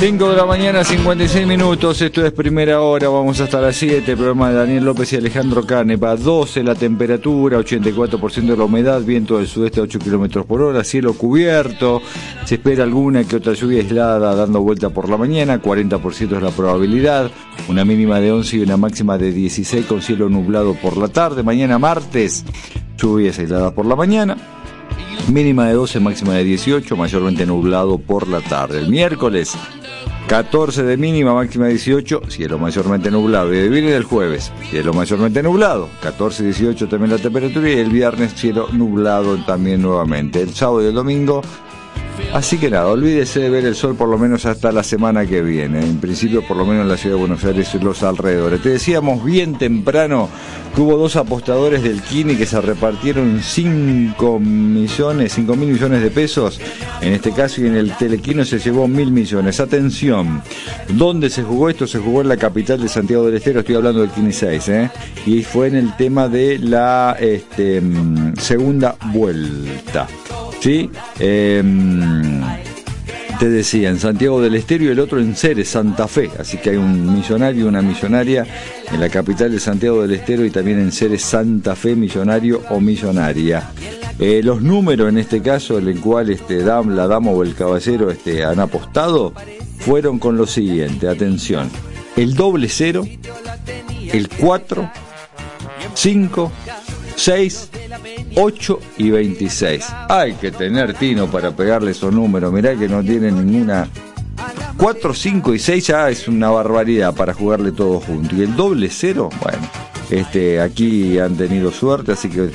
5 de la mañana, 56 minutos, esto es Primera Hora, vamos hasta las 7, programa de Daniel López y Alejandro Canepa. 12 la temperatura, 84% de la humedad, viento del sudeste a 8 kilómetros por hora, cielo cubierto, se espera alguna que otra lluvia aislada dando vuelta por la mañana, 40% es la probabilidad, una mínima de 11 y una máxima de 16 con cielo nublado por la tarde. Mañana martes, lluvias aisladas por la mañana, mínima de 12, máxima de 18, mayormente nublado por la tarde. El miércoles, 14 de mínima, máxima de 18, cielo mayormente nublado. Y el viernes del jueves, cielo mayormente nublado, 14 y 18 también la temperatura. Y el viernes, cielo nublado también nuevamente. El sábado y el domingo, así que nada, olvídese de ver el sol por lo menos hasta la semana que viene. En principio, por lo menos en la ciudad de Buenos Aires y los alrededores. Te decíamos bien temprano que hubo dos apostadores del Kini que se repartieron 5.000 millones de pesos. En este caso, y en el Telequino se llevó 1.000 millones. Atención, ¿dónde se jugó esto? Se jugó en la capital de Santiago del Estero, estoy hablando del Kini 6, y fue en el tema de la segunda vuelta. ¿Sí? Te decía, en Santiago del Estero y el otro en Ceres, Santa Fe. Así que hay un millonario y una millonaria en la capital de Santiago del Estero y también en Ceres, Santa Fe, millonario o millonaria. Los números en este caso, en el cual la dama o el caballero han apostado, fueron con lo siguiente, atención: el 00, el 4, 5, 6, 8 y 26. Hay que tener tino para pegarle esos números. Mirá que no tienen ninguna. 4, 5 y 6 ya es una barbaridad para jugarle todo junto. Y el 00, bueno, aquí han tenido suerte, así que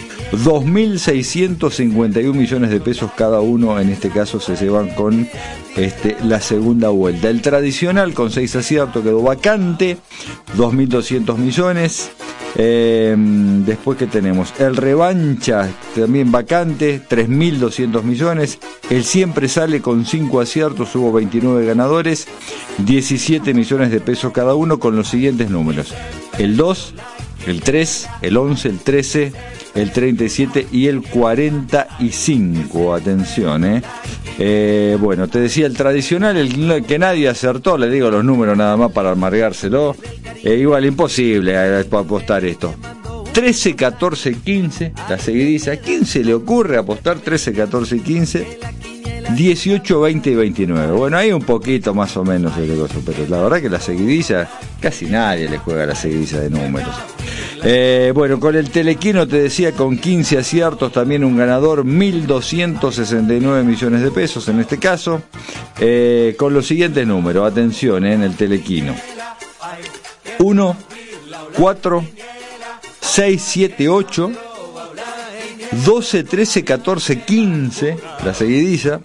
2.651 millones de pesos cada uno, en este caso se llevan con la segunda vuelta. El tradicional con 6 aciertos quedó vacante, 2.200 millones. Después que tenemos el revancha también vacante, 3.200 millones. El siempre sale con 5 aciertos, hubo 29 ganadores, 17 millones de pesos cada uno, con los siguientes números: el 2, el 3, el 11, el 13, el 37 y el 45. Atención, bueno, te decía el tradicional, el que nadie acertó, le digo los números nada más para amargárselo. Igual imposible apostar esto. 13, 14, 15, la seguidiza. ¿A quién se le ocurre apostar 13, 14 y 15? 18, 20 y 29. Bueno, hay un poquito más o menos de negocio, pero la verdad que la seguidiza, casi nadie le juega la seguidiza de números. Bueno, con el Telequino te decía, con 15 aciertos, también un ganador, 1.269 millones de pesos en este caso, con los siguientes números, atención, en el Telequino: 1, 4, 6, 7, 8, 12, 13, 14, 15, la seguidiza,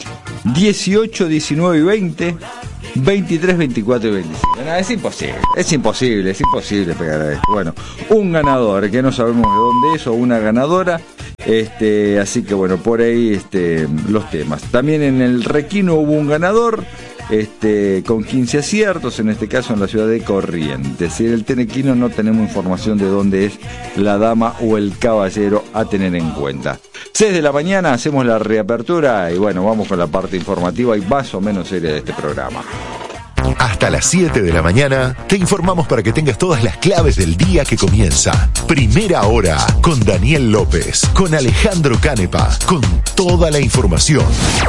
18, 19 y 20, 23, 24 y 25. No, es imposible pegar a esto. Bueno, un ganador que no sabemos de dónde es, o una ganadora, así que bueno, por ahí los temas. También en el Requino hubo un ganador, con 15 aciertos, en este caso en la ciudad de Corrientes. Y en el Telequino no tenemos información de dónde es la dama o el caballero a tener en cuenta. 6 de la mañana hacemos la reapertura y bueno, vamos con la parte informativa y más o menos seria de este programa. Hasta las 7 de la mañana te informamos para que tengas todas las claves del día que comienza. Primera Hora con Daniel López, con Alejandro Canepa, con toda la información.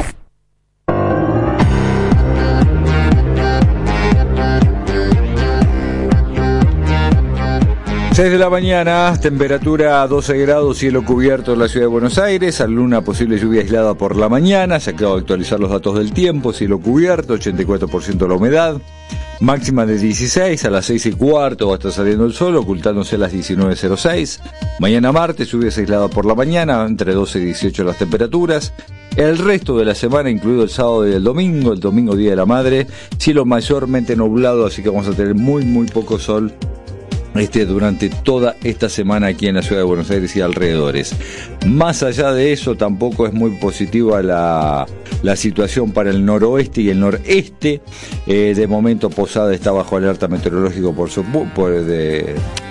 6 de la mañana, temperatura a 12 grados, cielo cubierto en la ciudad de Buenos Aires, alguna posible lluvia aislada por la mañana, se acaba de actualizar los datos del tiempo, cielo cubierto, 84% la humedad, máxima de 16, a las 6:15 va a estar saliendo el sol, ocultándose a las 19:06, mañana martes, lluvias aisladas por la mañana, entre 12 y 18 las temperaturas, el resto de la semana, incluido el sábado y el domingo Día de la Madre, cielo mayormente nublado, así que vamos a tener muy poco sol durante toda esta semana aquí en la ciudad de Buenos Aires y alrededores. Más allá de eso, tampoco es muy positiva la situación para el noroeste y el noreste. De momento Posada está bajo alerta meteorológico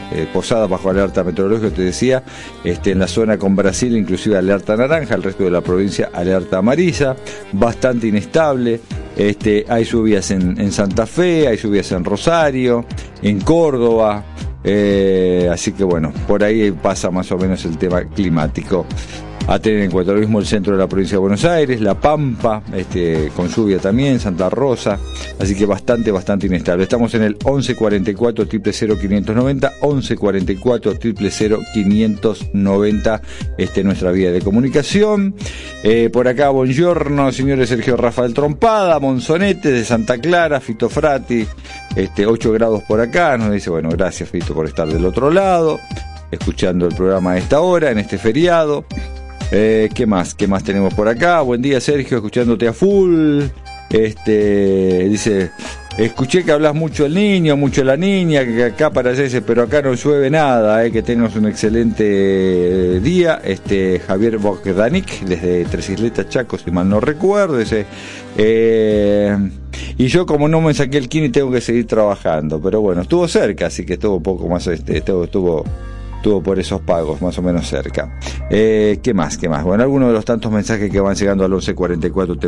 Posadas bajo alerta meteorológica, te decía, en la zona con Brasil inclusive alerta naranja, el resto de la provincia alerta amarilla, bastante inestable. Hay lluvias en Santa Fe, hay lluvias en Rosario, en Córdoba, así que bueno, por ahí pasa más o menos el tema climático. A tener en cuenta lo mismo el centro de la provincia de Buenos Aires, La Pampa, con lluvia también, Santa Rosa, así que bastante inestable. Estamos en el 1144 000 590, 1144 000 590, nuestra vía de comunicación. Por acá, buongiorno, señores Sergio Rafael Trompada, Monsonete de Santa Clara, Fito Frati, 8 grados por acá, nos dice, bueno, gracias Fito por estar del otro lado, escuchando el programa a esta hora, en este feriado. ¿Qué más tenemos por acá? Buen día Sergio, escuchándote a full. Dice, escuché que hablas mucho del niño, mucho de la niña, que acá para allá dice, pero acá no llueve nada, que tengas un excelente día. Javier Bogdanik, desde Tres Isletas, Chaco, si mal no recuerdo, dice, y yo como no me saqué el kini tengo que seguir trabajando, pero bueno, estuvo cerca, así que estuvo un poco más, estuvo por esos pagos, más o menos cerca. ¿Qué más? Bueno, algunos de los tantos mensajes que van llegando al 1144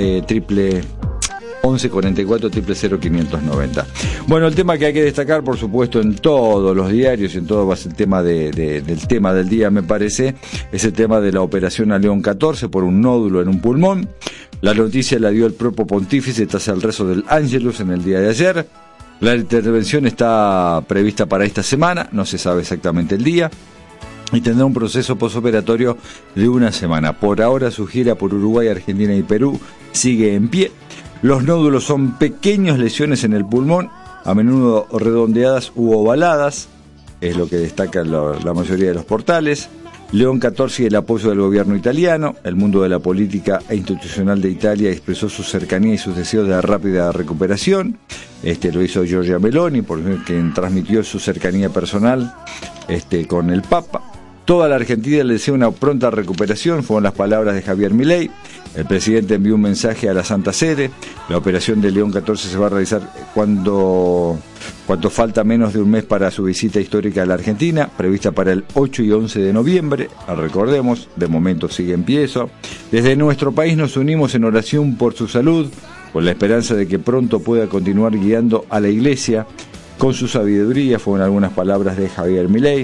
000 590. Bueno, el tema que hay que destacar, por supuesto, en todos los diarios, en todo va a ser el tema del tema del día, me parece, es el tema de la operación a León 14 por un nódulo en un pulmón. La noticia la dio el propio pontífice tras el rezo del Ángelus en el día de ayer. La intervención está prevista para esta semana, no se sabe exactamente el día, y tendrá un proceso posoperatorio de una semana. Por ahora su gira por Uruguay, Argentina y Perú sigue en pie. Los nódulos son pequeñas lesiones en el pulmón, a menudo redondeadas u ovaladas, es lo que destaca la mayoría de los portales. León 14 y el apoyo del gobierno italiano. El mundo de la política e institucional de Italia expresó su cercanía y sus deseos de rápida recuperación. Lo hizo Giorgia Meloni, por quien transmitió su cercanía personal con el Papa. Toda la Argentina le desea una pronta recuperación, fueron las palabras de Javier Milei. El presidente envió un mensaje a la Santa Sede. La operación de León 14 se va a realizar cuando falta menos de un mes para su visita histórica a la Argentina, prevista para el 8 y 11 de noviembre. Recordemos, de momento sigue en pie eso. Desde nuestro país nos unimos en oración por su salud, con la esperanza de que pronto pueda continuar guiando a la Iglesia con su sabiduría, fueron algunas palabras de Javier Milei.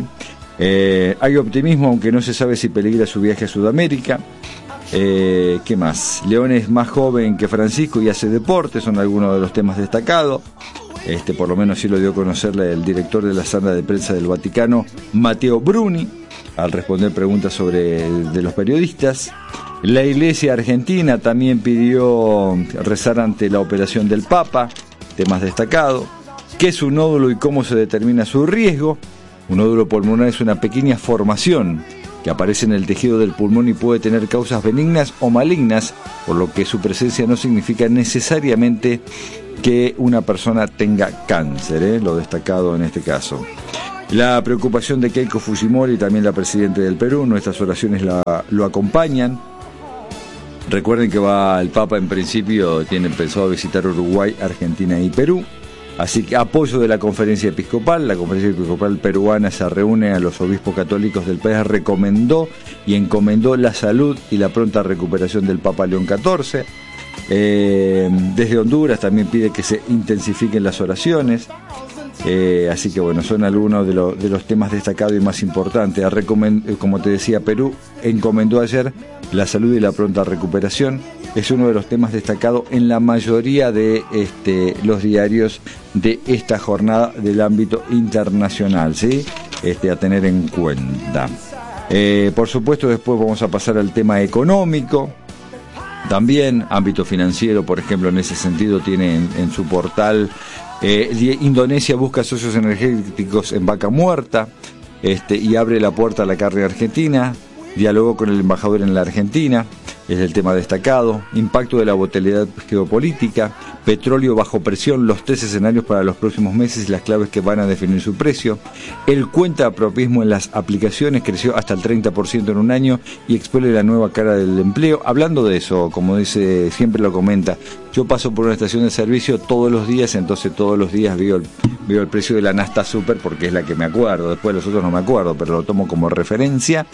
Hay optimismo, aunque no se sabe si peligra su viaje a Sudamérica. ¿Qué más? León es más joven que Francisco y hace deporte, son algunos de los temas destacados. Por lo menos sí lo dio a conocer el director de la sala de prensa del Vaticano, Matteo Bruni, al responder preguntas de los periodistas. La Iglesia Argentina también pidió rezar ante la operación del Papa, temas destacados. ¿Qué es un nódulo y cómo se determina su riesgo? Un nódulo pulmonar es una pequeña formación que aparece en el tejido del pulmón y puede tener causas benignas o malignas, por lo que su presencia no significa necesariamente que una persona tenga cáncer, lo destacado en este caso. La preocupación de Keiko Fujimori, también la presidenta del Perú, nuestras oraciones lo acompañan. Recuerden que el Papa en principio tiene pensado visitar Uruguay, Argentina y Perú. Así que apoyo de la conferencia episcopal. La conferencia episcopal peruana se reúne a los obispos católicos del país, recomendó y encomendó la salud y la pronta recuperación del Papa León XIV. Desde Honduras también pide que se intensifiquen las oraciones. Así que bueno, son algunos de los temas destacados y más importantes. Como te decía, Perú encomendó ayer la salud y la pronta recuperación. Es uno de los temas destacados en la mayoría de los diarios de esta jornada del ámbito internacional, ¿sí? A tener en cuenta. Por supuesto, después vamos a pasar al tema económico. También ámbito financiero, por ejemplo, en ese sentido tiene en su portal Indonesia busca socios energéticos en Vaca Muerta y abre la puerta a la carne argentina. Dialogó con el embajador en la Argentina. es el tema destacado. Impacto de la volatilidad geopolítica, petróleo bajo presión, los 3 escenarios para los próximos meses y las claves que van a definir su precio. El cuentapropismo en las aplicaciones creció hasta el 30% en un año y expone la nueva cara del empleo. Hablando de eso, como dice, siempre lo comenta, yo paso por una estación de servicio todos los días, entonces todos los días veo el precio de la Nasta Super porque es la que me acuerdo, después los otros no me acuerdo, pero lo tomo como referencia.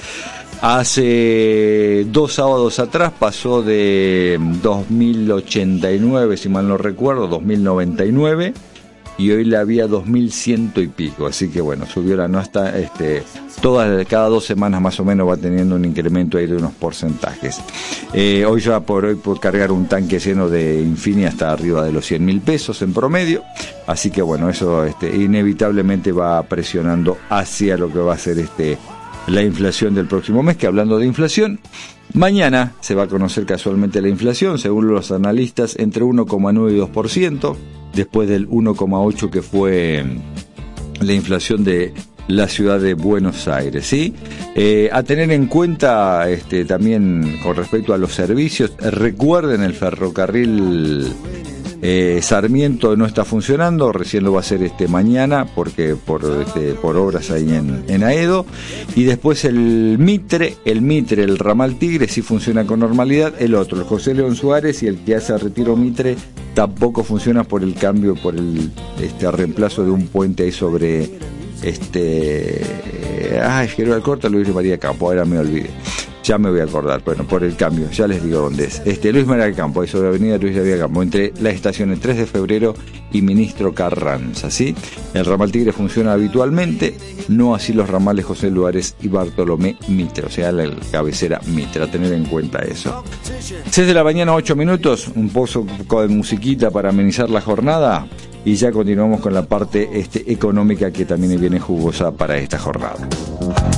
Hace 2 sábados atrás pasó de 2.089, si mal no recuerdo, 2.099, y hoy la había 2.100 y pico, así que bueno, subió la Nasta, cada 2 semanas más o menos va teniendo un incremento ahí de unos porcentajes. Hoy ya por cargar un tanque lleno de Infini hasta arriba de los 100.000 pesos en promedio, así que bueno, eso inevitablemente va presionando hacia lo que va a ser la inflación del próximo mes, que hablando de inflación, mañana se va a conocer casualmente la inflación, según los analistas, entre 1,9 y 2%, después del 1,8 que fue la inflación de la ciudad de Buenos Aires, ¿sí? A tener en cuenta también con respecto a los servicios, recuerden el ferrocarril Sarmiento no está funcionando, recién lo va a hacer mañana porque por obras ahí en Aedo, y después el Mitre, el ramal Tigre sí funciona con normalidad, el otro, el José León Suárez y el que hace Retiro Mitre tampoco funciona por el cambio, por el reemplazo de un puente ahí sobre General Corta, Luis María Campo, ahora me olvidé. Ya me voy a acordar, bueno, por el cambio, ya les digo dónde es. Luis María Campo, ahí sobre la avenida Luis María Campo, entre la estación 3 de febrero y Ministro Carranza, ¿sí? El ramal Tigre funciona habitualmente, no así los ramales José Luárez y Bartolomé Mitre, o sea, la cabecera Mitre, a tener en cuenta eso. 6 de la mañana, 8 minutos, un poco de musiquita para amenizar la jornada, y ya continuamos con la parte económica que también viene jugosa para esta jornada.